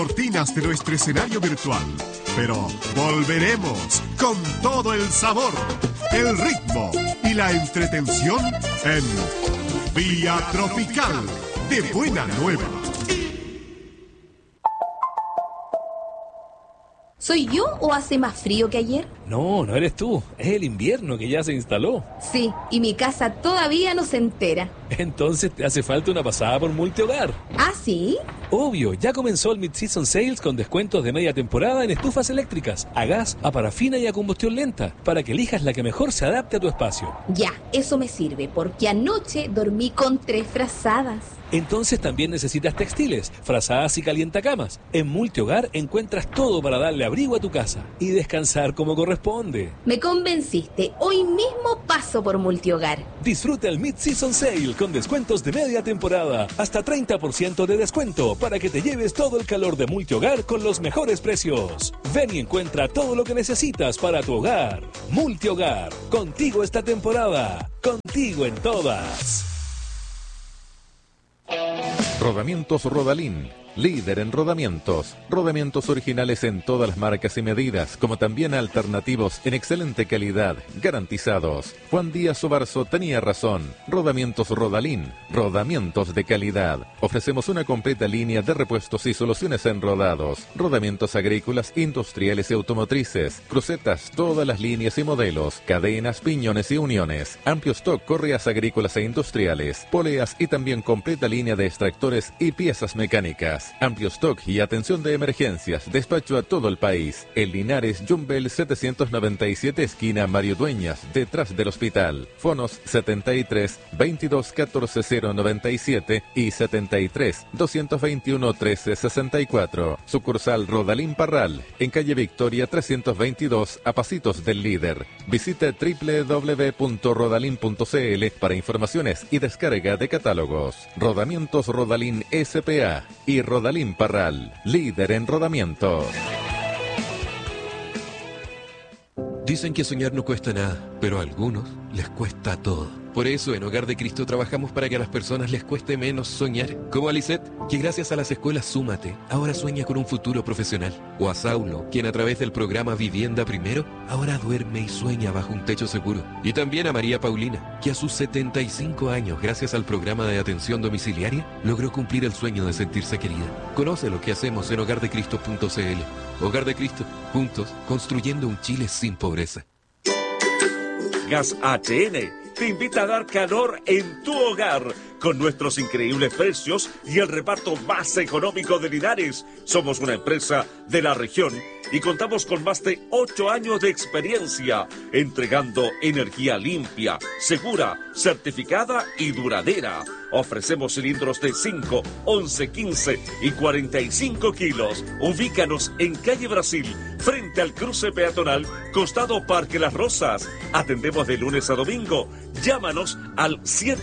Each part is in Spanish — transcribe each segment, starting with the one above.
cortinas de nuestro escenario virtual, pero volveremos con todo el sabor, el ritmo y la entretención en Vía Tropical de Buena Nueva. ¿Soy yo o hace más frío que ayer? No, no eres tú. Es el invierno que ya se instaló. Sí, y mi casa todavía no se entera. Entonces te hace falta una pasada por Multihogar. ¿Ah, sí? Obvio, ya comenzó el Mid-Season Sales con descuentos de media temporada en estufas eléctricas, a gas, a parafina y a combustión lenta, para que elijas la que mejor se adapte a tu espacio. Ya, eso me sirve, porque anoche dormí con 3 frazadas. Entonces también necesitas textiles, frazadas y calientacamas. En Multihogar encuentras todo para darle abrigo a tu casa y descansar como corresponde. Me convenciste. Hoy mismo paso por Multihogar. Disfruta el Mid-Season Sale con descuentos de media temporada. Hasta 30% de descuento para que te lleves todo el calor de Multihogar con los mejores precios. Ven y encuentra todo lo que necesitas para tu hogar. Multihogar, contigo esta temporada. Contigo en todas. Rodamientos Rodalín, líder en rodamientos. Rodamientos originales en todas las marcas y medidas, como también alternativos en excelente calidad, garantizados. Juan Díaz Obarzo tenía razón. Rodamientos Rodalín, rodamientos de calidad. Ofrecemos una completa línea de repuestos y soluciones en rodados, rodamientos agrícolas, industriales y automotrices, crucetas, todas las líneas y modelos, cadenas, piñones y uniones, amplio stock, correas agrícolas e industriales, poleas y también completa línea de extractores y piezas mecánicas. Amplio stock y atención de emergencias. Despacho a todo el país. En Linares, Jumbel 797, esquina Mario Dueñas, detrás del hospital. Fonos 73 22 14 097 y 73 221 13 64. Sucursal Rodalín Parral, en calle Victoria 322, a pasitos del Líder. Visite www.rodalin.cl para informaciones y descarga de catálogos. Rodamientos Rodalín S.p.A. y Rodalín Parral, líder en rodamiento. Dicen que soñar no cuesta nada, pero a algunos les cuesta todo. Por eso en Hogar de Cristo trabajamos para que a las personas les cueste menos soñar. Como a Lisette, que gracias a las escuelas Súmate, ahora sueña con un futuro profesional. O a Saulo, quien a través del programa Vivienda Primero, ahora duerme y sueña bajo un techo seguro. Y también a María Paulina, que a sus 75 años, gracias al programa de atención domiciliaria, logró cumplir el sueño de sentirse querida. Conoce lo que hacemos en hogardecristo.cl. Hogar de Cristo, juntos, construyendo un Chile sin pobreza. Gas HN te invita a dar calor en tu hogar con nuestros increíbles precios y el reparto más económico de Linares. Somos una empresa de la región y contamos con más de 8 años de experiencia entregando energía limpia, segura, certificada y duradera. Ofrecemos cilindros de 5, 11, 15 y 45 kilos. Ubícanos en calle Brasil, frente al cruce peatonal, costado Parque Las Rosas. Atendemos de lunes a domingo. Llámanos al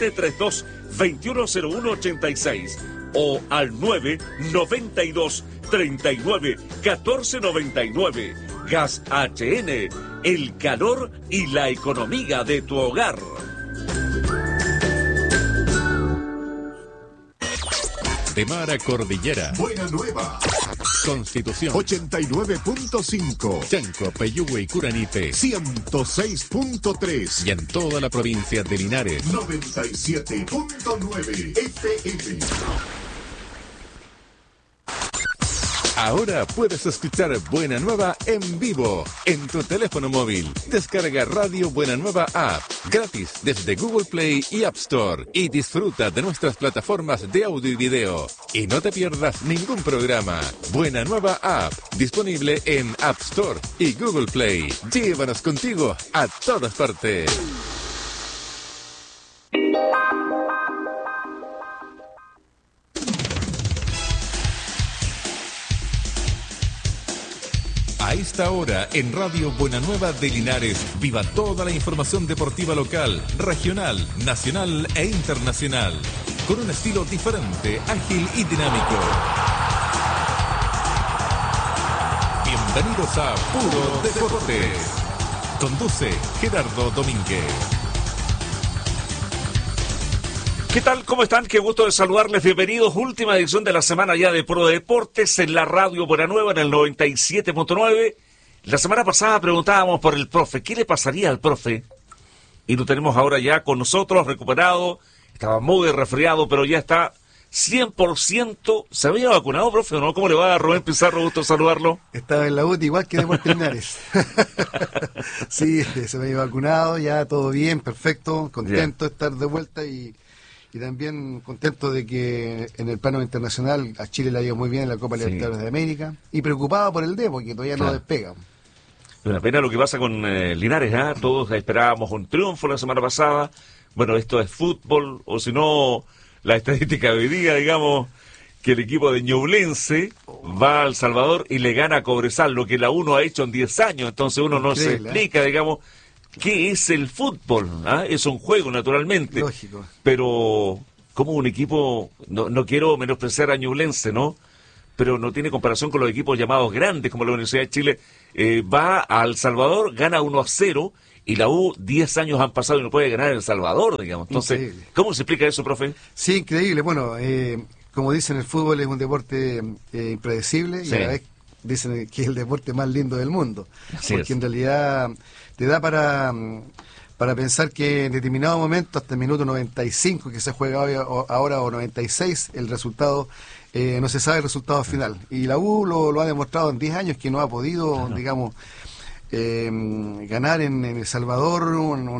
732-210186 o al 992-39-1499. Gas HN, el calor y la economía de tu hogar. De mar a cordillera. Buena Nueva. Constitución 89.5. Chanco, Peyúgue y Curanipe 106.3. y en toda la provincia de Linares 97.9 FM. Ahora puedes escuchar Buena Nueva en vivo en tu teléfono móvil. Descarga Radio Buena Nueva App gratis desde Google Play y App Store y disfruta de nuestras plataformas de audio y video. Y no te pierdas ningún programa. Buena Nueva App, disponible en App Store y Google Play. Llévanos contigo a todas partes. A esta hora, en Radio Buena Nueva de Linares, viva toda la información deportiva local, regional, nacional e internacional, con un estilo diferente, ágil y dinámico. Bienvenidos a Puro Deportes. Conduce Gerardo Domínguez. ¿Qué tal? ¿Cómo están? Qué gusto de saludarles. Bienvenidos. Última edición de la semana ya de Pro Deportes en la radio Buena Nueva en el 97.9. La semana pasada preguntábamos por el profe. ¿Qué le pasaría al profe? Y lo tenemos ahora ya con nosotros, recuperado. Estaba muy resfriado, pero ya está 100%. ¿Se había vacunado, profe, o no? ¿Cómo le va a Rubén Pizarro? Gusto saludarlo. Estaba en la UTI igual que Deportes Linares. Sí, se me había vacunado, ya todo bien, perfecto, contento de estar de vuelta y también contento de que en el plano internacional a Chile le ha ido muy bien en la Copa Libertadores de América y preocupado por el D porque todavía no despega. Una pena lo que pasa con Linares, ¿eh? Todos esperábamos un triunfo la semana pasada. Bueno, esto es fútbol, o si no, la estadística de hoy día, digamos, que el equipo de Ñublense va a El Salvador y le gana a Cobresal, lo que la UNO ha hecho en 10 años. Entonces uno no se explica, digamos, qué es el fútbol. ¿Ah? Es un juego, naturalmente. Lógico. Pero como un equipo, no quiero menospreciar a Ñublense, ¿no? Pero no tiene comparación con los equipos llamados grandes, como la Universidad de Chile. Va a El Salvador, gana 1-0, y la U 10 años han pasado y no puede ganar El Salvador, digamos. Entonces, increíble. ¿Cómo se explica eso, profe? Sí, increíble. Bueno, como dicen, el fútbol es un deporte impredecible y a la vez dicen que es el deporte más lindo del mundo. Así porque es. En realidad te da para pensar que en determinado momento, hasta el minuto 95 que se juega ahora o 96, el resultado, no se sabe el resultado final. Y la U lo ha demostrado en 10 años que no ha podido, digamos, ganar en El Salvador.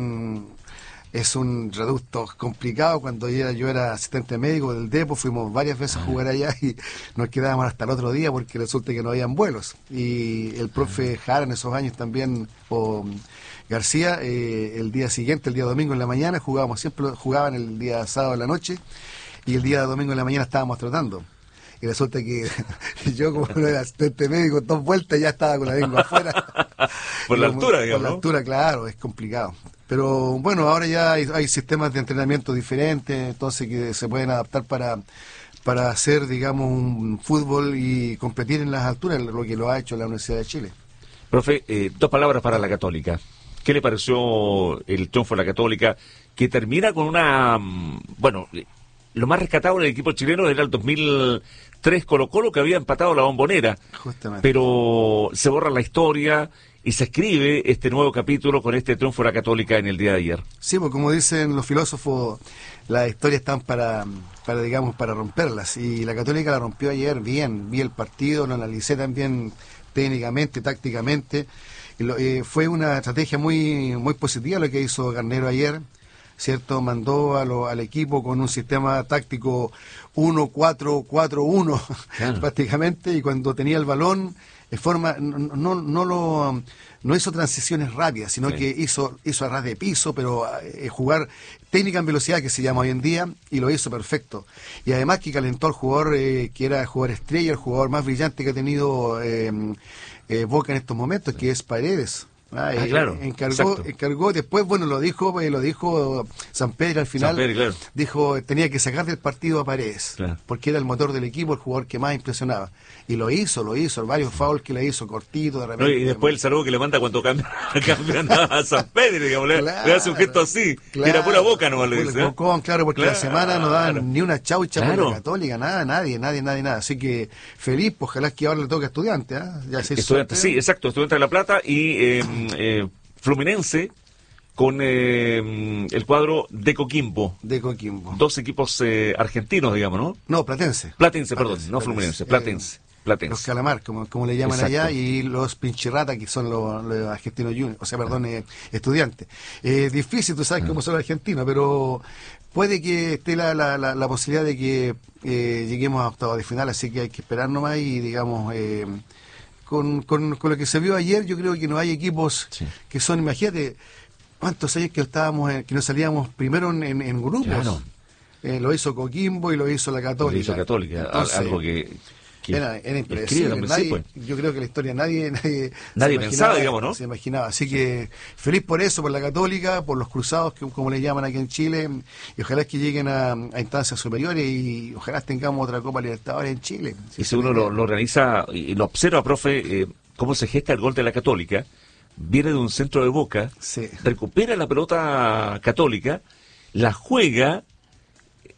Es un reducto complicado. Cuando yo era asistente médico del Depo, fuimos varias veces a jugar allá y nos quedábamos hasta el otro día porque resulta que no habían vuelos. Y el profe Jara en esos años también, o García, el día siguiente, el día domingo en la mañana, jugaban el día sábado en la noche y el día domingo en la mañana estábamos tratando. Y resulta que yo, como no era asistente médico, 2 vueltas ya estaba con la lengua afuera. Por la altura, digamos. Por la altura, claro, es complicado. Pero bueno, ahora ya hay sistemas de entrenamiento diferentes, entonces que se pueden adaptar para hacer, digamos, un fútbol y competir en las alturas, lo que lo ha hecho la Universidad de Chile. Profe, 2 palabras para la Católica. ¿Qué le pareció el triunfo de la Católica? Que termina con una... Bueno, lo más rescatable del equipo chileno era el 2003 Colo-Colo, que había empatado la Bombonera. Justamente. Pero se borra la historia y se escribe este nuevo capítulo con este triunfo de la Católica en el día de ayer. Sí, pues como dicen los filósofos, las historias están para romperlas. Y la Católica la rompió ayer bien. Vi el partido, lo analicé también técnicamente, tácticamente. Fue una estrategia muy, muy positiva lo que hizo Garnero ayer, ¿cierto? Mandó al equipo con un sistema táctico 1-4-4-1 claro. Prácticamente, y cuando tenía el balón, no hizo transiciones rápidas, sino que hizo a ras de piso, pero jugar técnica en velocidad, que se llama hoy en día, y lo hizo perfecto. Y además que calentó al jugador, que era el jugador estrella, el jugador más brillante que ha tenido Boca en estos momentos, que es Paredes. Claro, encargó, después, bueno, lo dijo Sampedri al final, claro. Dijo, tenía que sacar del partido a Paredes, claro. Porque era el motor del equipo, el jugador que más impresionaba. Y lo hizo, varios fouls que le hizo, cortito, de repente. Y después el saludo que le manda cuando cambian a Sampedri, digamos, claro, le hace un gesto así, claro, que era pura boca nomás, le dice. Claro, porque la semana no daban ni una chaucha claro. por la Católica, nadie. Así que feliz, pues, ojalá que ahora le toque a Estudiantes, Ya se Estudiantes, sí, exacto, Estudiantes de La Plata y Fluminense con el cuadro de Coquimbo. 2 equipos argentinos, digamos, ¿no? No, Platense, perdón, no Fluminense, Platense. Los calamar, como le llaman exacto. allá, y los pinchirrata, que son los argentinos juniors, estudiantes. Difícil, tú sabes cómo son los argentinos, pero puede que esté la posibilidad de que lleguemos a octavos de final, así que hay que esperar nomás y, digamos... Con lo que se vio ayer, yo creo que no hay equipos que son, imagínate, cuántos años que nos salíamos primero en grupos. Claro. Lo hizo Coquimbo y lo hizo la Católica. Entonces, algo que era impredecible. Yo creo que la historia nadie pensaba, digamos, ¿no? Se imaginaba. Así que feliz por eso, por la Católica, por los cruzados, que como le llaman aquí en Chile, y ojalá que lleguen a instancias superiores y ojalá tengamos otra Copa Libertadores en Chile. Y si uno lo organiza y lo observa, profe, cómo se gesta el gol de la Católica, viene de un centro de Boca, recupera la pelota Católica, la juega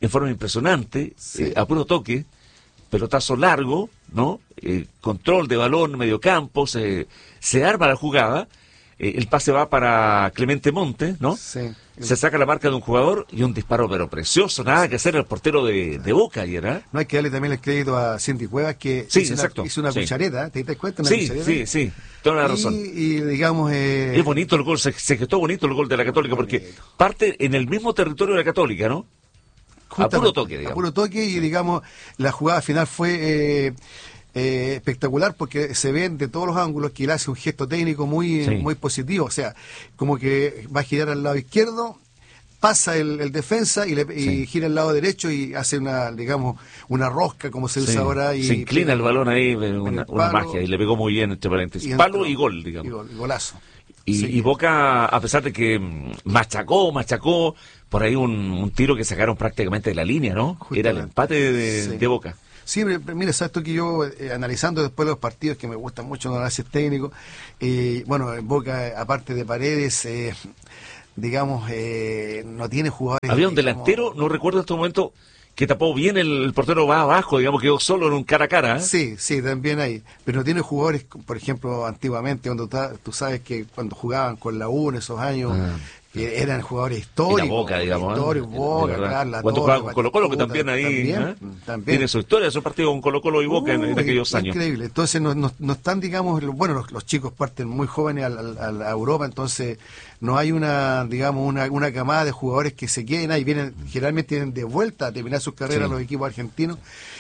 en forma impresionante, Sí. a puro toque, pelotazo largo, ¿no? Control de balón, medio campo, se arma la jugada, el pase va para Clemente Montes, ¿no? Sí. Se saca la marca de un jugador y un disparo pero precioso, nada que hacer el portero de Boca ayer, ¿eh? No hay que darle también el crédito a Cindy Cuevas, que Sí, hizo, exacto, hizo una sí. cuchareta, ¿te das cuenta? Una Sí, cuchareta. sí, toda la razón. Y digamos... Es bonito el gol, se gestó bonito el gol de la Católica, porque Bonito. parte en el mismo territorio de la Católica, ¿no? A puro toque, digamos. A puro toque, y digamos, la jugada final fue espectacular, porque se ven de todos los ángulos que él hace un gesto técnico muy, Sí. muy positivo. O sea, como que va a girar al lado izquierdo, pasa el defensa y Sí. gira al lado derecho y hace una, digamos, una rosca, como se usa Sí, ahora. Y se inclina el balón ahí, una palo, magia, y le pegó muy bien, entre paréntesis. y Palo entró. y gol, digamos. Y golazo. Y, Sí. y Boca, a pesar de que machacó, por ahí un tiro que sacaron prácticamente de la línea, ¿no? Era el Justamente. empate de, Sí. de Boca. Sí, mire, sabes tú que yo, analizando después los partidos, que me gustan mucho los análisis técnicos, bueno, en Boca, aparte de Paredes, digamos, no tiene jugadores... Había un digamos, delantero, no recuerdo en este momento, que tapó bien, el portero va abajo, digamos, quedó solo en un cara a cara. ¿Eh? Sí, sí, también hay. Pero no tiene jugadores, por ejemplo, antiguamente, cuando tú sabes que cuando jugaban con la U en esos años, que eran jugadores históricos. Y la Boca, digamos. Históricos, De Boca, verdad. claro, la Cuando Torre, jugaba con Colo-Colo, que también ahí también. tiene su historia, esos partidos con Colo-Colo y Boca en Uy, aquellos años. Increíble. Entonces no están, digamos, bueno, los chicos parten muy jóvenes a Europa, entonces no hay una, digamos, una camada de jugadores que se queden ahí, generalmente vienen de vuelta a terminar sus carreras Sí. los equipos argentinos,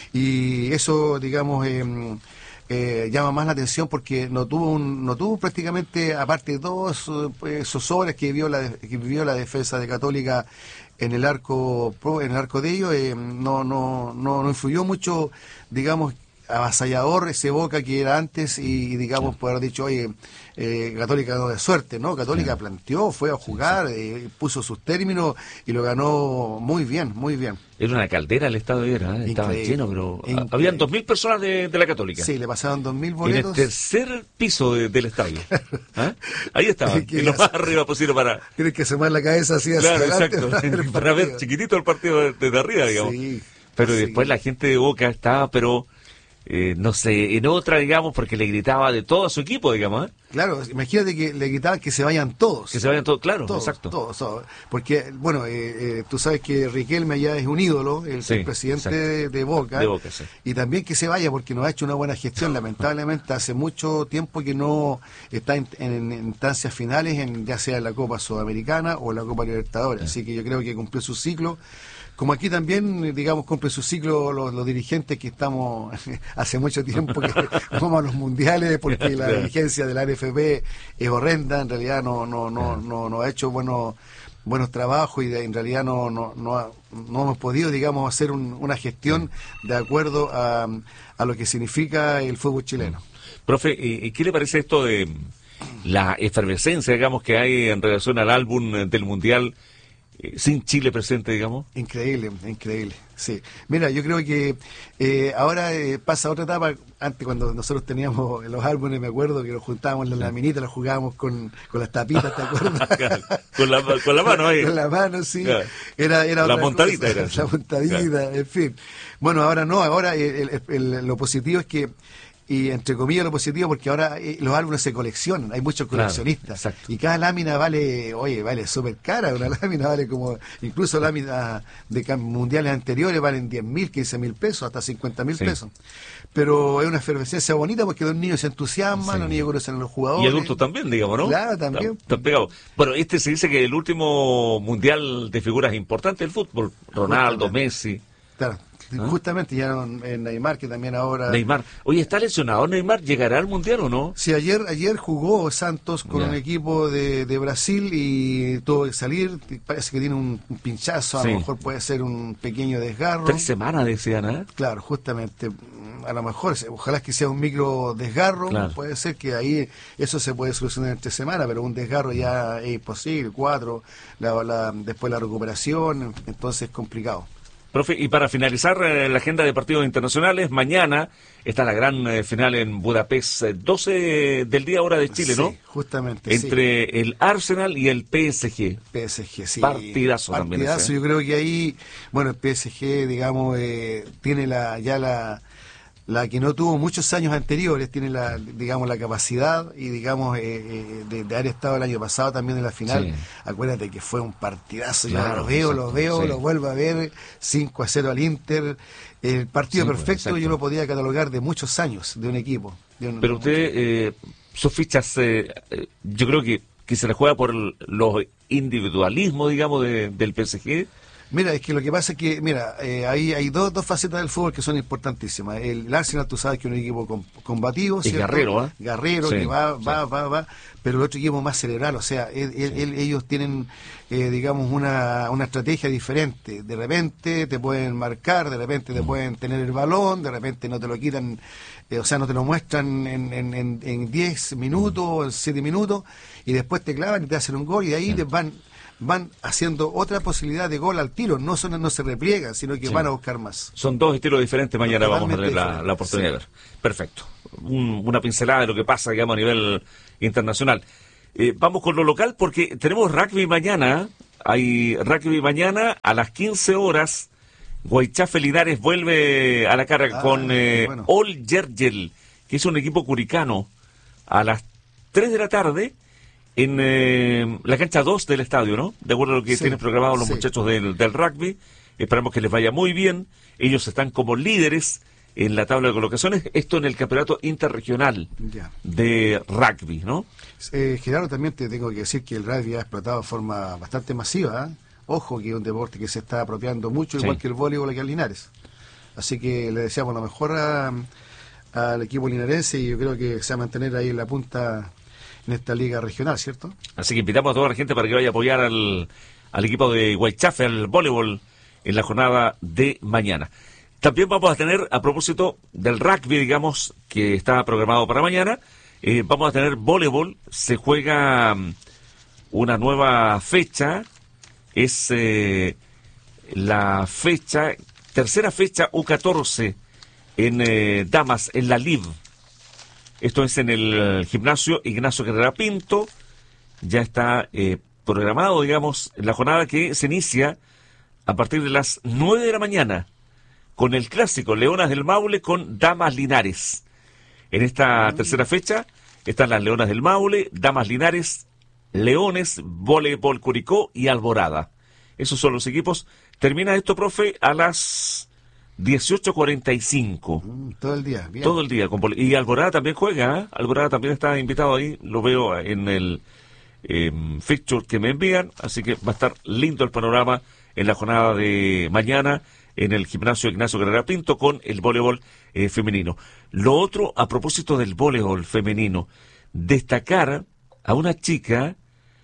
y eso, digamos, llama más la atención, porque no tuvo prácticamente, aparte de dos zozobras que vivió la defensa de Católica en el arco de ellos, no influyó mucho, digamos, avasallador ese Boca que era antes, y digamos, poder haber dicho, oye, Católica ganó de suerte, ¿no? Católica planteó, fue a jugar, puso sus términos y lo ganó muy bien, muy bien. Era una caldera el estadio, estaba Increíble. lleno, pero Increíble. habían 2.000 personas de la Católica. Sí, le pasaron 2.000 En el boletos. tercer piso del estadio. ¿Ah? Ahí estaban, ¿Qué y lo más hace? arriba posible para... Tienes que asomar la cabeza así hacia Claro, adelante exacto, para para ver partido. chiquitito el partido desde arriba, digamos. Sí, Pero sí. después la gente de Boca estaba, pero no sé, en otra, digamos, porque le gritaba de todo a su equipo, digamos, ¿eh? Claro, imagínate que le gritaban que se vayan todos. Que se vayan todos, claro, Todos, exacto. todos. Porque, bueno, tú sabes que Riquelme ya es un ídolo, el Sí, presidente exacto. de Boca. De Boca, sí. Y también que se vaya, porque no ha hecho una buena gestión. Lamentablemente, hace mucho tiempo que no está en instancias finales, ya sea en la Copa Sudamericana o la Copa Libertadores. Así que yo creo que cumplió su ciclo. Como aquí también, digamos, cumple su ciclo los dirigentes que estamos hace mucho tiempo que vamos a los mundiales, porque la dirigencia de la NFP es horrenda, en realidad no ha hecho buenos trabajos, y en realidad no hemos podido, digamos, hacer una gestión de acuerdo a lo que significa el fútbol chileno. Profe, ¿y qué le parece esto de la efervescencia, digamos, que hay en relación al álbum del Mundial sin Chile presente, digamos? Increíble, sí. Mira, yo creo que ahora pasa otra etapa. Antes, cuando nosotros teníamos los álbumes, me acuerdo que nos juntábamos en la laminita, los jugábamos con las tapitas, ¿te acuerdas? con la mano ahí. Con la mano, sí. Claro. Era La otra montadita cosa, era. La montadita, Claro. en fin. Bueno, ahora no, ahora lo positivo es que, y entre comillas lo positivo, porque ahora los álbumes se coleccionan, hay muchos Claro, coleccionistas, exacto. y cada lámina vale súper cara, una lámina vale como, incluso láminas de mundiales anteriores valen 10.000, 15.000 pesos, hasta 50.000 Sí. pesos, pero es una efervescencia bonita, porque los niños se entusiasman, Sí. los niños conocen a los jugadores. Y adultos también, digamos, ¿no? Claro, también. Están pegados. Bueno, se dice que el último mundial de figuras importantes del fútbol, Ronaldo, Justamente. Messi, Claro, justamente ya en Neymar, que también ahora... Neymar. Oye, ¿está lesionado Neymar? ¿Llegará al mundial o no? Sí, ayer jugó Santos con Ya. un equipo de Brasil y tuvo que salir. Parece que tiene un pinchazo, a Sí. lo mejor puede ser un pequeño desgarro. 3 semanas decían, ¿eh? Claro, justamente, a lo mejor, ojalá que sea un micro desgarro, Claro. puede ser que ahí eso se puede solucionar en 3 semanas, pero un desgarro ya es imposible, 4, después la recuperación, entonces es complicado. Profe, y para finalizar la agenda de partidos internacionales, mañana está la gran final en Budapest, 12 del día hora de Chile, ¿no? Sí, justamente. Entre el Arsenal y el PSG. PSG, sí. Partidazo también ese, Partidazo, yo creo que ahí, bueno, el PSG, digamos, tiene la que no tuvo muchos años anteriores, tiene digamos, la capacidad y, digamos, de haber estado el año pasado también en la final. Sí. Acuérdate que fue un partidazo, Claro, yo lo veo, sí. lo vuelvo a ver, 5-0 al Inter. El partido Sí, pues, perfecto exacto. yo lo podía catalogar de muchos años de un equipo. Pero usted, sus fichas, yo creo que se le juega por los individualismos, digamos, del PSG. Mira, es que lo que pasa es que, mira, ahí hay dos facetas del fútbol que son importantísimas. El Arsenal, tú sabes que es un equipo combativo, Es ¿cierto? guerrero, ¿eh? Guerrero, Sí, que va, sí. pero el otro equipo más cerebral, o sea, ellos tienen, digamos, una estrategia diferente. De repente te pueden marcar, de repente te pueden tener el balón, de repente no te lo quitan, o sea, no te lo muestran en 10 minutos, en 7 minutos, y después te clavan y te hacen un gol, y de ahí te van haciendo otra posibilidad de gol al tiro, no se repliegan, sino que Sí. van a buscar más. Son dos estilos diferentes, mañana vamos a tener Totalmente la oportunidad diferentes, de ver. Perfecto. Una pincelada de lo que pasa, digamos, a nivel internacional. Vamos con lo local porque tenemos rugby mañana. Hay rugby mañana a las 15 horas. Guaychafe Linares vuelve a la carga con bueno. All Yergel, que es un equipo curicano, a las 3 de la tarde en la cancha 2 del estadio, ¿no? De acuerdo a lo que Sí, tienen programado los sí. muchachos del rugby. Esperamos que les vaya muy bien. Ellos están como líderes en la tabla de colocaciones. Esto en el campeonato interregional Ya. de rugby, ¿no? Gerardo, también te tengo que decir que el rugby ha explotado de forma bastante masiva, ¿eh? Ojo, que es un deporte que se está apropiando mucho, Sí. igual que el voleibol aquí en Linares. Así que le deseamos lo mejor al equipo linarense y yo creo que se va a mantener ahí en la punta en esta liga regional, ¿cierto? Así que invitamos a toda la gente para que vaya a apoyar al equipo de Guaychafe, al voleibol, en la jornada de mañana. También vamos a tener, a propósito del rugby, digamos, que está programado para mañana, vamos a tener voleibol. Se juega una nueva fecha, es la tercera fecha U14 en damas, en la LIV. Esto es en el gimnasio Ignacio Carrera Pinto. Ya está programado, digamos, la jornada que se inicia a partir de las 9 de la mañana con el clásico Leonas del Maule con Damas Linares. En esta tercera fecha están las Leonas del Maule, Damas Linares, Leones, Voleibol Curicó y Alborada. Esos son los equipos. Termina esto, profe, a las 18:45. Todo el día, bien. Todo el día. Y Alborada también juega, ¿eh? Alborada también está invitado ahí. Lo veo en el fixture que me envían. Así que va a estar lindo el panorama en la jornada de mañana en el gimnasio Ignacio Carrera Pinto con el voleibol femenino. Lo otro, a propósito del voleibol femenino, destacar a una chica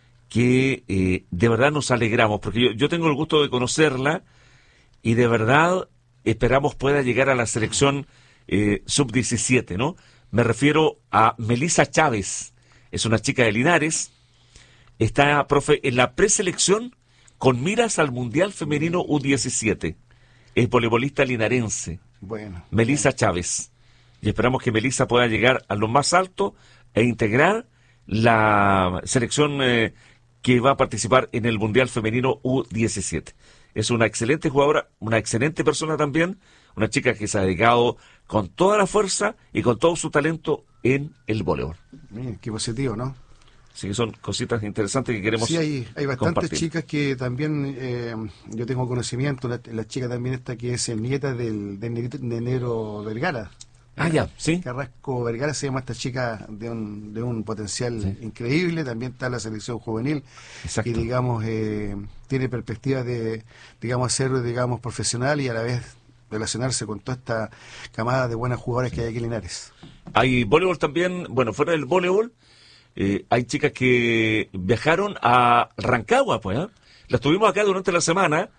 que de verdad nos alegramos, porque yo tengo el gusto de conocerla y de verdad esperamos pueda llegar a la selección sub-17, ¿no? Me refiero a Melissa Chávez, es una chica de Linares, está, profe, en la preselección con miras al Mundial Femenino U17, es voleibolista linarense, Bueno. Melissa Chávez, y esperamos que Melissa pueda llegar a lo más alto e integrar la selección que va a participar en el Mundial Femenino U17. Es una excelente jugadora, una excelente persona también, una chica que se ha dedicado con toda la fuerza y con todo su talento en el voleibol. Bien, qué positivo, ¿no? Así que son cositas interesantes que queremos Sí, hay bastantes compartir. chicas que también yo tengo conocimiento. La chica también esta que es nieta de Negro Vergara. Ah, ya, sí. Carrasco Vergara se llama esta chica de un potencial increíble. También está la selección juvenil. Exacto. Y digamos tiene perspectivas de ser profesional y a la vez relacionarse con toda esta camada de buenas jugadoras que hay aquí en Linares. Hay voleibol también, bueno, fuera del voleibol, hay chicas que viajaron a Rancagua, pues, ¿eh? Las tuvimos acá durante la semana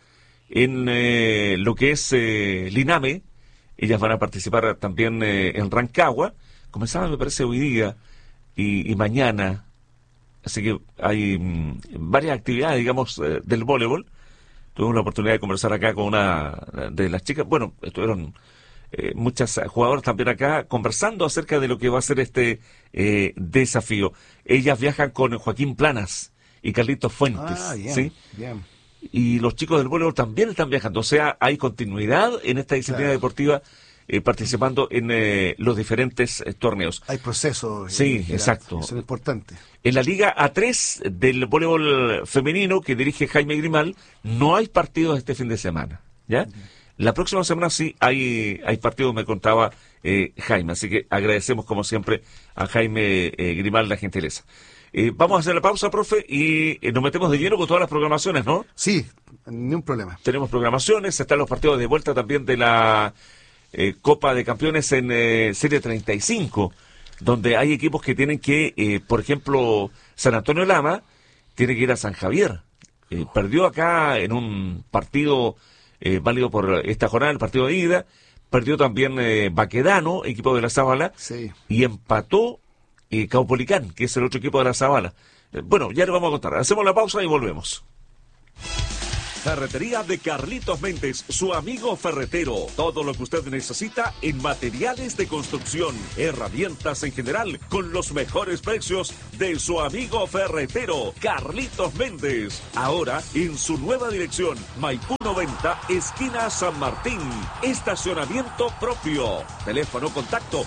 en lo que es Liname. Ellas van a participar también en Rancagua. Comenzaban, me parece, hoy día y mañana. Así que hay varias actividades, digamos, del voleibol. Tuvimos la oportunidad de conversar acá con una de las chicas. Bueno, estuvieron muchas jugadoras también acá conversando acerca de lo que va a ser este desafío. Ellas viajan con Joaquín Planas y Carlitos Fuentes. Bien, ¿sí? bien. Y los chicos del voleibol también están viajando. O sea, hay continuidad en esta disciplina deportiva, participando en los diferentes torneos. Hay procesos. Sí, exacto. Eso es importante. En la Liga A3 del voleibol femenino que dirige Jaime Grimal, no hay partidos este fin de semana, ¿ya? La próxima semana sí hay partidos, me contaba Jaime, así que agradecemos como siempre a Jaime Grimal la gentileza. Vamos a hacer la pausa, profe, y nos metemos de lleno con todas las programaciones, ¿no? Sí, ni un problema. Tenemos programaciones, están los partidos de vuelta también de la Copa de Campeones en Serie 35, donde hay equipos que tienen que, por ejemplo, San Antonio Lama tiene que ir a San Javier. Perdió acá en un partido válido por esta jornada, el partido de ida. Perdió también Baquedano, equipo de la Zabala, Sí. y empató Caupolicán, que es el otro equipo de la Zabala. Bueno, ya le vamos a contar. Hacemos la pausa y volvemos. Ferretería de Carlitos Méndez, su amigo ferretero. Todo lo que usted necesita en materiales de construcción, herramientas en general, con los mejores precios de su amigo ferretero, Carlitos Méndez. Ahora en su nueva dirección, Maipú 90, esquina San Martín. Estacionamiento propio. Teléfono contacto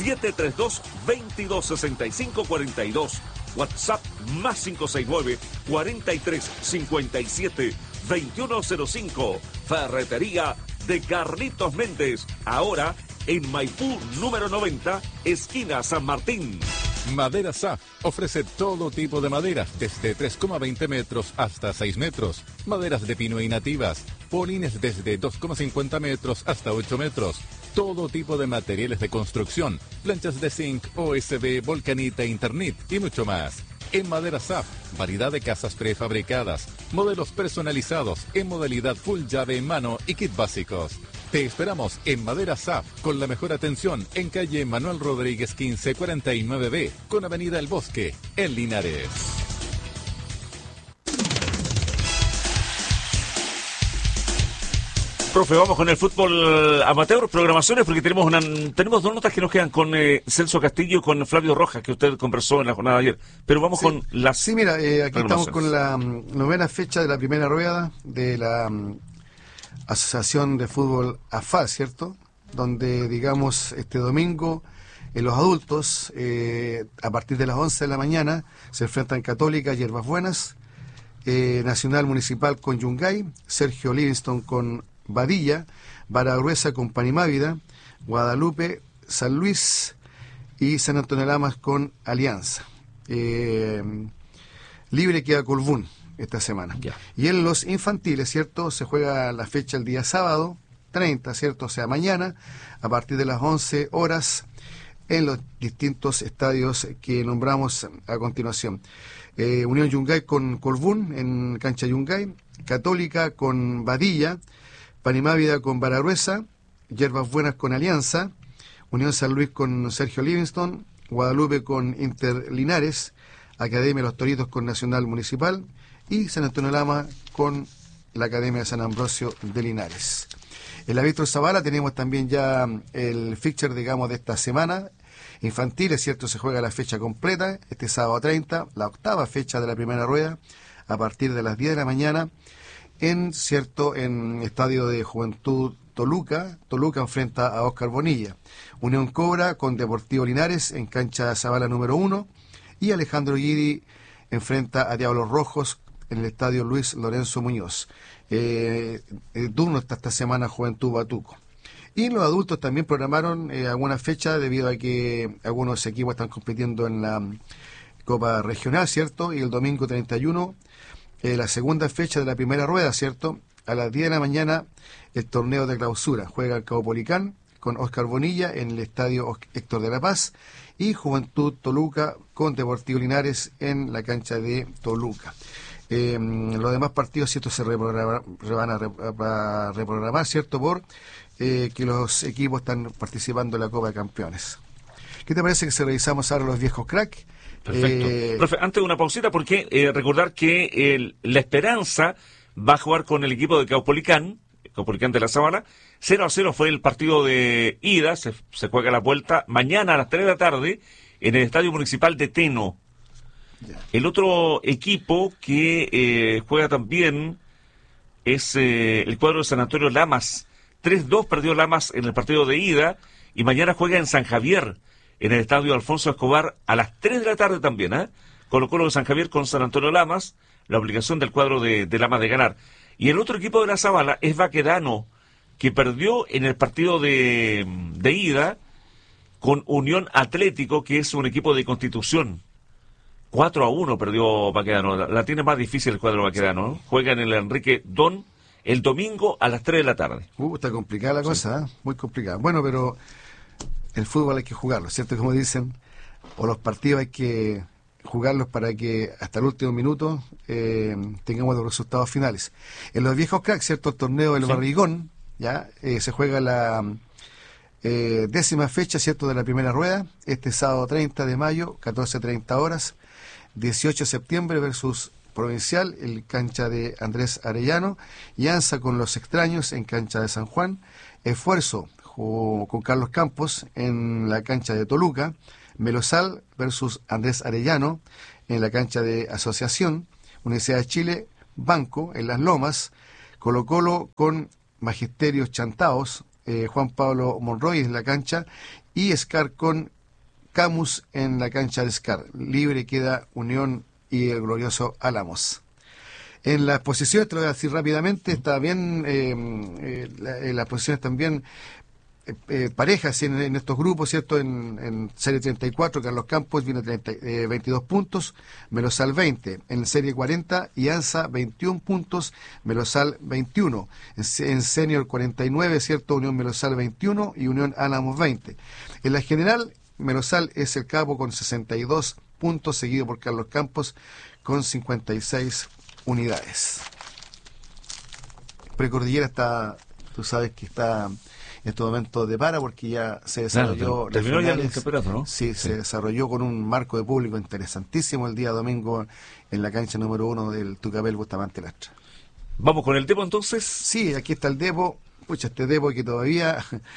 732-2265-42. WhatsApp más 569-4357-2105. Ferretería de Carlitos Méndez. Ahora en Maipú número 90, esquina San Martín. Madera SAF ofrece todo tipo de maderas, desde 3,20 metros hasta 6 metros. Maderas de pino y nativas. Polines desde 2,50 metros hasta 8 metros. Todo tipo de materiales de construcción. Planchas de zinc, OSB, volcanita, Internet y mucho más. En Madera SAF, variedad de casas prefabricadas, modelos personalizados en modalidad full llave en mano y kit básicos. Te esperamos en Madera SAF con la mejor atención en calle Manuel Rodríguez 1549B con avenida El Bosque, en Linares. Profe, vamos con el fútbol amateur, programaciones, porque tenemos dos notas que nos quedan con Celso Castillo y con Flavio Rojas, que usted conversó en la jornada de ayer. Pero vamos con las... Sí, mira, aquí estamos con la novena fecha de la primera rueda de la Asociación de Fútbol AFA, ¿cierto? Donde, digamos, este domingo, los adultos, a partir de las 11 de la mañana, se enfrentan Católica, Hierbas Buenas, Nacional Municipal con Yungay, Sergio Livingston con Badilla, Baragruesa con Panimávida, Guadalupe, San Luis y San Antonio Lamas con Alianza. Libre queda Colbún esta semana. Ya. Y en los infantiles, ¿cierto? Se juega la fecha el día sábado 30, ¿cierto? O sea, mañana, a partir de las 11 horas, en los distintos estadios que nombramos a continuación. Unión Yungay con Colbún en cancha Yungay, Católica con Badilla, Panimávida con Baragruesa, Hierbas Buenas con Alianza, Unión San Luis con Sergio Livingston, Guadalupe con Interlinares, Academia Los Toritos con Nacional Municipal y San Antonio Lama con la Academia de San Ambrosio de Linares. En la Víctor Zavala tenemos también ya el fixture, digamos, de esta semana. Infantiles, ¿cierto? Se juega la fecha completa, este sábado 30, la octava fecha de la primera rueda, a partir de las 10 de la mañana, en Estadio de Juventud Toluca. Toluca enfrenta a Óscar Bonilla. Unión Cobra con Deportivo Linares en cancha Zavala número 1. Y Alejandro Guidi enfrenta a Diablos Rojos en el Estadio Luis Lorenzo Muñoz. Turno está esta semana Juventud Batuco. Y los adultos también programaron alguna fecha debido a que algunos equipos están compitiendo en la Copa Regional, ¿cierto? Y el domingo 31, la segunda fecha de la primera rueda, ¿cierto? A las 10 de la mañana, el torneo de clausura. Juega el Caupolicán con Óscar Bonilla en el Estadio Héctor de la Paz y Juventud Toluca con Deportivo Linares en la cancha de Toluca. Los demás partidos, ¿cierto? Se van a reprogramar, ¿cierto? Por que los equipos están participando en la Copa de Campeones. ¿Qué te parece que si revisamos ahora los viejos crack? Perfecto. Profe, antes de una pausita, porque recordar que la Esperanza va a jugar con el equipo de Caupolicán de la Sabana. 0-0 fue el partido de ida, se juega la vuelta mañana a las 3 de la tarde en el Estadio Municipal de Teno. El otro equipo que juega también es el cuadro de San Antonio Lamas. 3-2 perdió Lamas en el partido de ida y mañana juega en San Javier, en el Estadio Alfonso Escobar, a las 3 de la tarde también, Colo-Colo de San Javier con San Antonio Lamas, la obligación del cuadro de Lamas de ganar. Y el otro equipo de la Zabala es Baquedano, que perdió en el partido de ida con Unión Atlético, que es un equipo de Constitución. 4-1 perdió Baquedano. La tiene más difícil el cuadro Baquedano, ¿no? Juega en el Enrique Don el domingo a las 3 de la tarde. Está complicada la cosa, muy complicada. Bueno, pero el fútbol hay que jugarlo, ¿cierto? Como dicen, o los partidos hay que jugarlos para que hasta el último minuto tengamos los resultados finales. En los viejos cracks, ¿cierto? El torneo del Barrigón, ya se juega la 10ª fecha, ¿cierto? De la primera rueda, este sábado 30 de mayo, 14:30 horas, 18 de septiembre versus Provincial, en cancha de Andrés Arellano, y ANSA con los Extraños en cancha de San Juan, Esfuerzo con Carlos Campos en la cancha de Toluca, Melosal versus Andrés Arellano en la cancha de Asociación, Universidad de Chile, Banco en Las Lomas, Colo-Colo con Magisterios Chantaos, Juan Pablo Monroy en la cancha, y Scar con Camus en la cancha de Scar. Libre queda Unión y el glorioso Álamos. En las posiciones, te lo voy a decir rápidamente, está bien, las posiciones también parejas en estos grupos, ¿cierto? En Serie 34, Carlos Campos viene 22 puntos, Melosal 20. En Serie 40, Ianza 21 puntos, Melosal 21. En Senior 49, ¿cierto? Unión Melosal 21 y Unión Álamos 20. En la general, Melosal es el capo con 62 puntos, seguido por Carlos Campos con 56 unidades. Precordillera está, tú sabes que está en este momento de para porque ya se desarrolló. Terminó ya el campeonato, ¿no? Sí, se desarrolló con un marco de público interesantísimo el día domingo en la cancha número 1 del Tucapel Bustamante Lastra. ¿Vamos con el Depo entonces? Sí, aquí está el Depo. Pucha, este Depo que todavía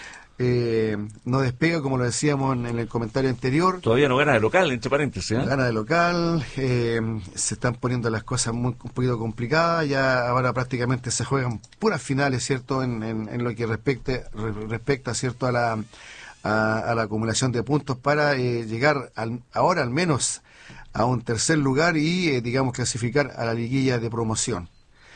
no despega, como lo decíamos en el comentario anterior. Todavía no gana de local, entre paréntesis. Gana de local, se están poniendo las cosas un poquito complicadas, ya ahora prácticamente se juegan puras finales, ¿cierto? En lo que respecta, ¿cierto? a la acumulación de puntos para llegar ahora al menos a un tercer lugar y, digamos, clasificar a la liguilla de promoción.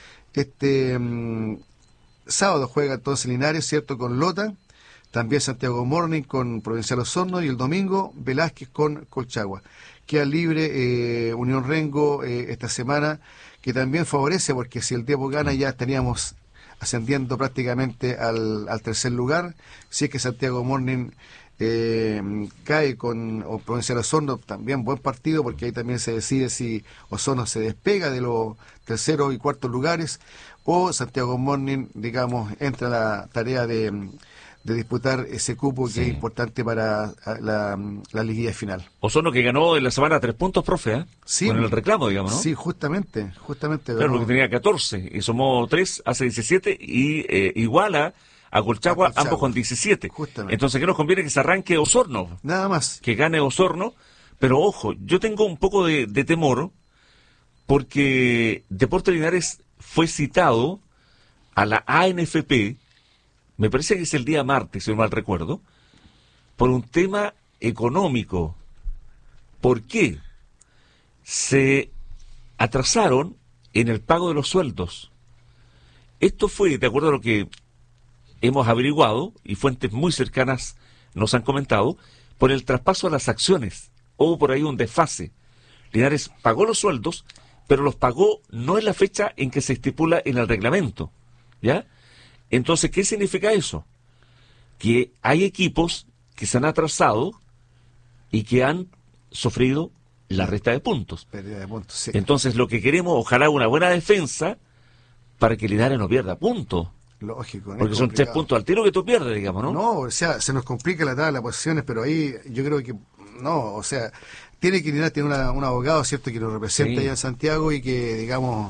Sábado juega entonces Linares, ¿cierto? Con Lota. También Santiago Morning con Provincial Osorno y el domingo Velázquez con Colchagua. Queda libre Unión Rengo esta semana, que también favorece porque si el Depo gana ya estaríamos ascendiendo prácticamente al tercer lugar. Si es que Santiago Morning cae con Provincial Osorno, también buen partido porque ahí también se decide si Osorno se despega de los terceros y cuartos lugares o Santiago Morning, digamos, entra a la tarea de disputar ese cupo que es importante para la liguilla final. Osorno que ganó en la semana 3 puntos, profe, sí, con el reclamo, digamos, ¿no? Sí, justamente. Claro, porque tenía 14 y sumó 3, hace 17 y iguala a Colchagua, ambos con 17. Justamente. Entonces, ¿qué nos conviene? Que se arranque Osorno. Nada más. Que gane Osorno, pero ojo, yo tengo un poco de temor porque Deportes Linares fue citado a la ANFP, me parece que es el día martes, si no mal recuerdo, por un tema económico. ¿Por qué? Se atrasaron en el pago de los sueldos. Esto fue, de acuerdo a lo que hemos averiguado, y fuentes muy cercanas nos han comentado, por el traspaso a las acciones. Hubo por ahí un desfase. Linares pagó los sueldos, pero los pagó no en la fecha en que se estipula en el reglamento, ¿ya? Entonces, ¿qué significa eso? Que hay equipos que se han atrasado y que han sufrido la resta de puntos. Pérdida de puntos, sí. Entonces, lo que queremos, ojalá una buena defensa para que Linares no pierda puntos. Lógico. Porque son 3 puntos al tiro que tú pierdes, digamos, ¿no? No, o sea, se nos complica la tabla de posiciones, pero ahí yo creo que no, o sea, tiene que Linares tener un abogado, ¿cierto?, que lo represente allá en Santiago y que, digamos,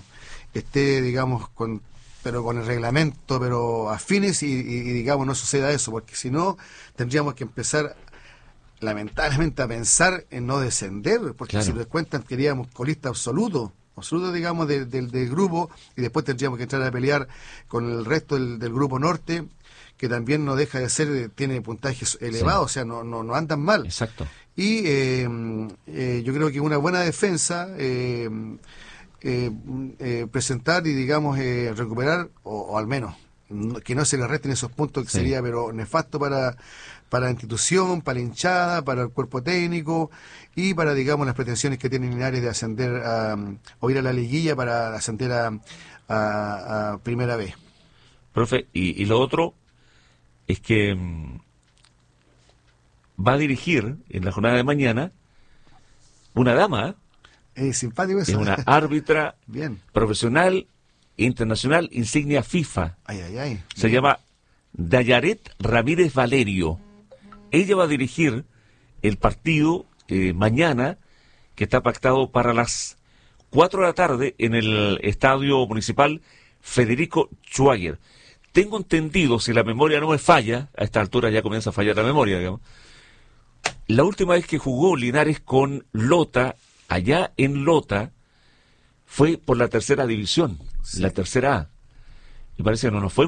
esté, digamos, pero con el reglamento, pero afines y digamos no suceda eso, porque si no tendríamos que empezar lamentablemente a pensar en no descender, porque Claro. si nos cuentan queríamos colista absoluto, digamos, del grupo, y después tendríamos que entrar a pelear con el resto del grupo norte, que también no deja de ser, tiene puntajes elevados, Sí. o sea, no andan mal. Exacto. Y yo creo que una buena defensa, presentar y, digamos, recuperar, o al menos que no se le resten esos puntos, que Sí. sería pero nefasto para la institución, para la hinchada, para el cuerpo técnico y para, digamos, las pretensiones que tienen Linares de ascender o ir a la liguilla para ascender a primera vez. Profe, y lo otro es que va a dirigir en la jornada de mañana una dama, Es simpático eso. es una árbitra Bien. profesional internacional insignia FIFA. Ay. Se llama Dayaret Ramírez Valerio. Ella va a dirigir el partido mañana, que está pactado para las 4 de la tarde en el Estadio Municipal Federico Schwager. Tengo entendido, si la memoria no me falla, a esta altura ya comienza a fallar la memoria, digamos, la última vez que jugó Linares con Lota, allá en Lota, fue por la tercera división, Sí. la tercera A. Y parece que no nos fue